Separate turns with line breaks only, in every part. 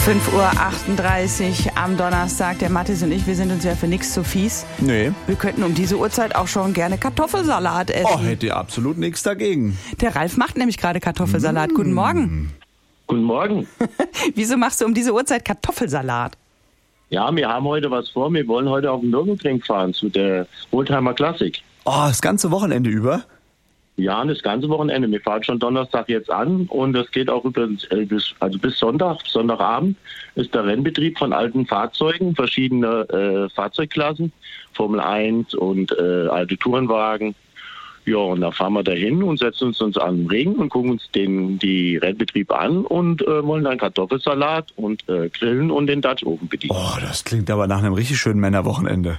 5:38 Uhr am Donnerstag. Der Mathis und ich, wir sind uns ja für nichts zu fies.
Nee.
Wir könnten um diese Uhrzeit auch schon gerne Kartoffelsalat essen.
Oh, hätte ihr absolut nichts dagegen.
Der Ralf macht nämlich gerade Kartoffelsalat. Guten Morgen.
Guten Morgen.
Wieso machst du um diese Uhrzeit Kartoffelsalat?
Ja, wir haben heute was vor. Wir wollen heute auf den Nürburgring fahren zu der Oldtimer Classic.
Oh, das ganze Wochenende über?
Ja, das ganze Wochenende. Wir fahren schon Donnerstag jetzt an und das geht auch bis Sonntagabend ist der Rennbetrieb von alten Fahrzeugen, verschiedene Fahrzeugklassen, Formel 1 und alte Tourenwagen. Ja, und da fahren wir dahin und setzen uns an den Ring und gucken uns die Rennbetriebe an und wollen dann Kartoffelsalat und grillen und den Dutch-Ofen bedienen.
Oh, das klingt aber nach einem richtig schönen Männerwochenende.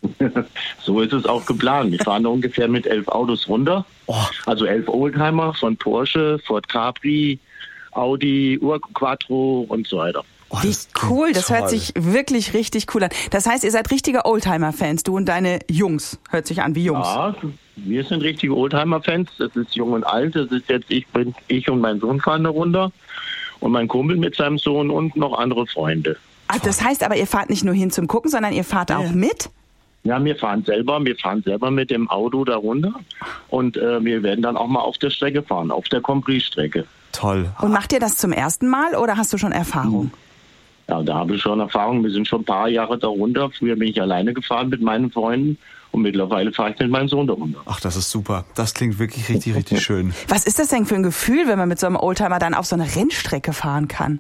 So ist es auch geplant. Wir fahren da ungefähr mit 11 Autos runter.
Oh.
Also 11 Oldtimer von Porsche, Ford Capri, Audi, Quattro und so weiter.
Oh,
Wie cool, das hört sich wirklich richtig cool an. Das heißt, ihr seid richtige Oldtimer-Fans, du und deine Jungs. Hört sich an wie Jungs.
Ja, wir sind richtige Oldtimer-Fans. Das ist jung und alt. Das ist jetzt ich und mein Sohn fahren da runter. Und mein Kumpel mit seinem Sohn und noch andere Freunde.
Ah, das heißt aber, ihr fahrt nicht nur hin zum Gucken, sondern ihr fahrt auch mit?
Ja, wir fahren selber mit dem Auto da runter und wir werden dann auch mal auf der Strecke fahren, auf der Compris-Strecke.
Toll.
Und macht ihr das zum ersten Mal oder hast du schon Erfahrung?
Ja, da habe ich schon Erfahrung. Wir sind schon ein paar Jahre da runter. Früher bin ich alleine gefahren mit meinen Freunden und mittlerweile fahre ich mit meinem Sohn da runter.
Ach, das ist super. Das klingt wirklich richtig schön.
Was ist das denn für ein Gefühl, wenn man mit so einem Oldtimer dann auf so eine Rennstrecke fahren kann?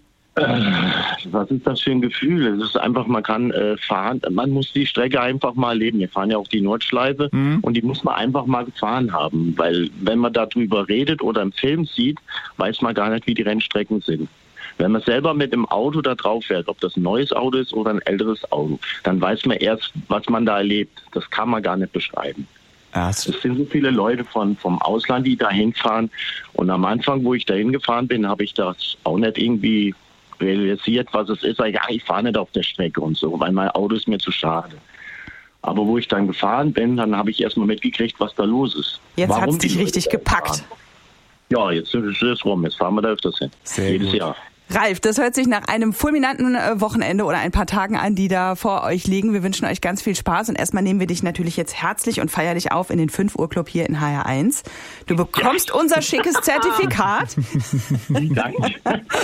Was ist das für ein Gefühl? Es ist einfach, man kann fahren, man muss die Strecke einfach mal erleben. Wir fahren ja auch die Nordschleife und die muss man einfach mal gefahren haben, weil wenn man darüber redet oder im Film sieht, weiß man gar nicht, wie die Rennstrecken sind. Wenn man selber mit dem Auto da drauf fährt, ob das ein neues Auto ist oder ein älteres Auto, dann weiß man erst, was man da erlebt. Das kann man gar nicht beschreiben.
Ja,
es sind so viele Leute vom Ausland, die da hinfahren. Und am Anfang, wo ich da hingefahren bin, habe ich das auch nicht irgendwie realisiert, was es ist. Ja, ich fahre nicht auf der Strecke und so, weil mein Auto ist mir zu schade. Aber wo ich dann gefahren bin, dann habe ich erstmal mitgekriegt, was da los ist.
Jetzt hat es dich richtig gepackt.
Ja, jetzt ist es rum. Jetzt fahren wir da öfters hin. Jedes Jahr.
Ralf, das hört sich nach einem fulminanten Wochenende oder ein paar Tagen an, die da vor euch liegen. Wir wünschen euch ganz viel Spaß und erstmal nehmen wir dich natürlich jetzt herzlich und feierlich auf in den 5 Uhr Club hier in HR1. Du bekommst unser schickes Zertifikat.
Danke.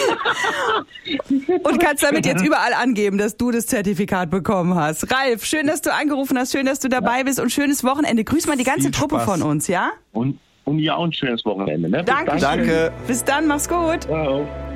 Und kannst damit jetzt überall angeben, dass du das Zertifikat bekommen hast. Ralf, schön, dass du angerufen hast, schön, dass du dabei bist und schönes Wochenende. Grüß mal die ganze Truppe von uns, ja?
Und ja, auch ein schönes Wochenende. Ne?
Danke. Bis dann, mach's gut.
Ciao.